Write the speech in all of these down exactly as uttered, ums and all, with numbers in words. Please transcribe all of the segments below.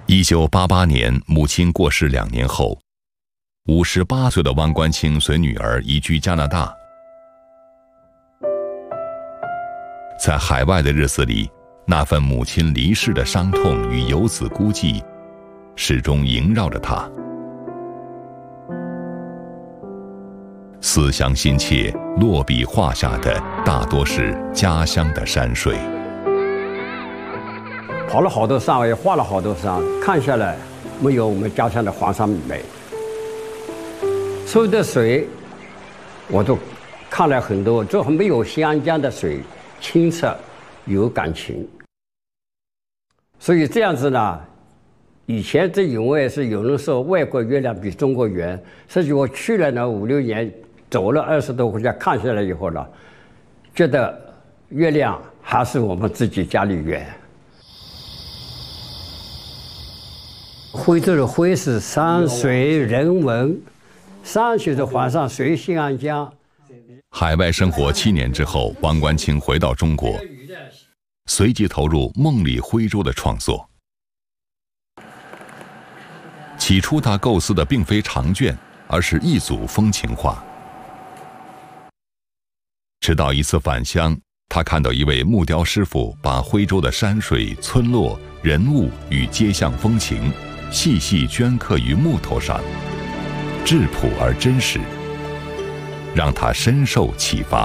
一九八八年，母亲过世两年后，五十八岁的汪官清随女儿移居加拿大。在海外的日子里，那份母亲离世的伤痛与游子孤寂，始终萦绕着他。思乡心切，落笔画下的大多是家乡的山水。 跑了好多山，也画了好多山，看下来没有我们家乡的黄山美。所有的水我都看了很多，就没有新安江的水清澈有感情。所以这样子呢，以前这因为是有人说外国月亮比中国圆，实际我去了呢五六年，走了二十多个国家，看下来以后呢，觉得月亮还是我们自己家里圆。徽州的徽是山水人文，山水是黄山，水新安江。 海外生活七年之后，汪官清回到中国，随即投入《梦里徽州》的创作。起初他构思的并非长卷，而是一组风情画。直到一次返乡，他看到一位木雕师傅把徽州的山水、村落、人物与街巷风情细细镌刻于木头上，质朴而真实，让他深受启发。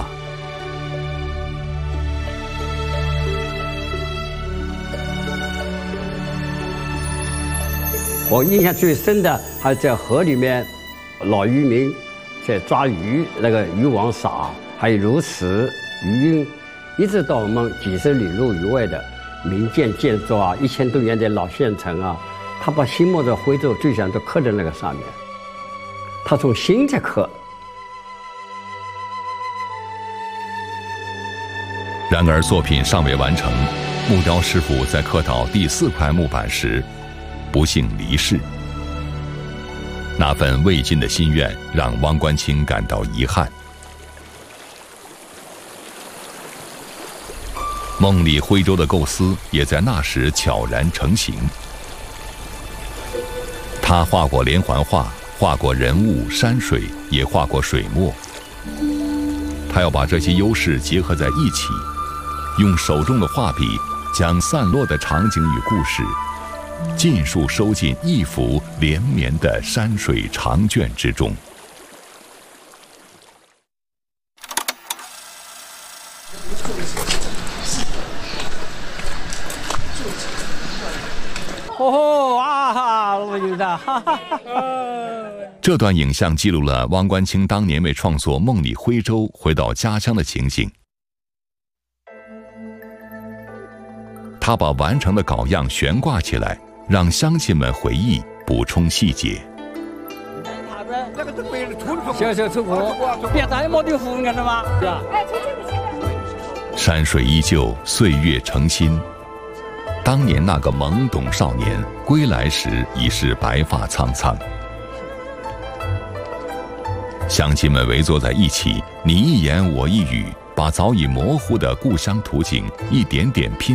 我印象最深的还是在河里面，老渔民在抓鱼，那个渔网撒，还有如此鱼鹰，一直到我们几十里路以外的民间建筑啊，一千多年的老县城啊，他把心目的徽州最想都刻在那个上面，他从心在刻。 然而作品尚未完成，木雕师傅在刻到第四块木板时，不幸离世。那份未尽的心愿让汪官清感到遗憾。梦里徽州的构思也在那时悄然成型。他画过连环画，画过人物、山水，也画过水墨。他要把这些优势结合在一起，用手中的画笔将散落的场景与故事尽数收进一幅连绵的山水长卷之中。 哦啊，我觉得，哈哈哈。 这段影像记录了汪官清当年为创作《梦里徽州》回到家乡的情景。他把完成的稿样悬挂起来，让乡亲们回忆，补充细节。 小小出国，别再没得湖岸了吗？是吧？ 山水依旧，岁月成新。当年那个懵懂少年归来时，已是白发苍苍。乡亲们围坐在一起，你一言我一语，把早已模糊的故乡图景一点点拼